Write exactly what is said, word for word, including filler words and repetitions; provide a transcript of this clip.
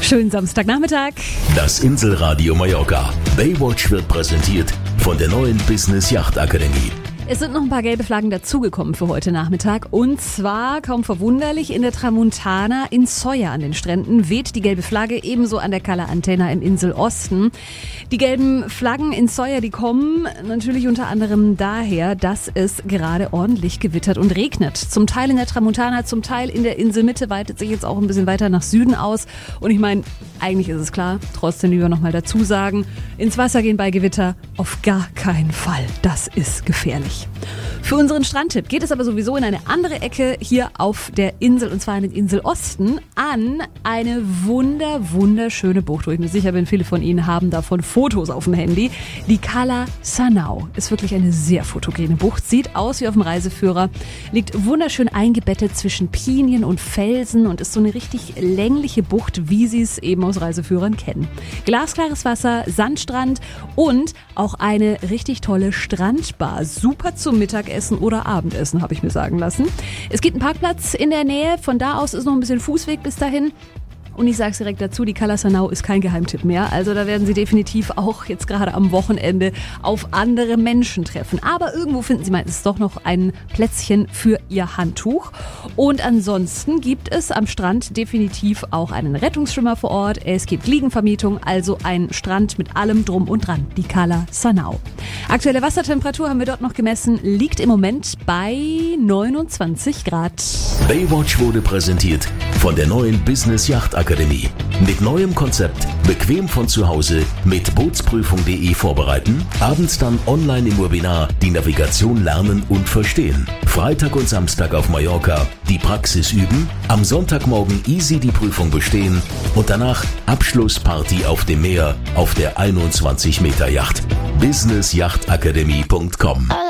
Schönen Samstagnachmittag. Das Inselradio Mallorca. Baywatch wird präsentiert von der neuen Business Yacht Akademie. Es sind noch ein paar gelbe Flaggen dazugekommen für heute Nachmittag. Und zwar, kaum verwunderlich, in der Tramontana in Sóller an den Stränden weht die gelbe Flagge, ebenso an der Cala Antena im Inselosten. Die gelben Flaggen in Sóller, die kommen natürlich unter anderem daher, dass es gerade ordentlich gewittert und regnet. Zum Teil in der Tramontana, zum Teil in der Inselmitte, weitet sich jetzt auch ein bisschen weiter nach Süden aus. Und ich meine, eigentlich ist es klar, trotzdem lieber nochmal dazu sagen, ins Wasser gehen bei Gewitter auf gar keinen Fall. Das ist gefährlich. Für unseren Strandtipp geht es aber sowieso in eine andere Ecke hier auf der Insel, und zwar in den Inselosten, an eine wunder, wunderschöne Bucht, wo ich mir sicher bin, viele von Ihnen haben davon Fotos auf dem Handy. Die Cala Sanau ist wirklich eine sehr fotogene Bucht, sieht aus wie auf dem Reiseführer, liegt wunderschön eingebettet zwischen Pinien und Felsen und ist so eine richtig längliche Bucht, wie Sie es eben aus Reiseführern kennen. Glasklares Wasser, Sandstrand und auch eine richtig tolle Strandbar. Super zum Mittagessen oder Abendessen, habe ich mir sagen lassen. Es gibt einen Parkplatz in der Nähe, von da aus ist noch ein bisschen Fußweg bis dahin. Und ich sage es direkt dazu, die Cala Sanau ist kein Geheimtipp mehr. Also da werden Sie definitiv auch jetzt gerade am Wochenende auf andere Menschen treffen. Aber irgendwo finden Sie meistens doch noch ein Plätzchen für Ihr Handtuch. Und ansonsten gibt es am Strand definitiv auch einen Rettungsschwimmer vor Ort. Es gibt Liegenvermietung, also ein Strand mit allem drum und dran. Die Cala Sanau. Aktuelle Wassertemperatur haben wir dort noch gemessen, liegt im Moment bei neunundzwanzig Grad. Baywatch wurde präsentiert von der neuen Business Yacht Akademie. Mit neuem Konzept, bequem von zu Hause, mit Bootsprüfung punkt de vorbereiten, abends dann online im Webinar die Navigation lernen und verstehen. Freitag und Samstag auf Mallorca die Praxis üben, am Sonntagmorgen easy die Prüfung bestehen und danach Abschlussparty auf dem Meer auf der einundzwanzig Meter Yacht. business yacht akademie punkt com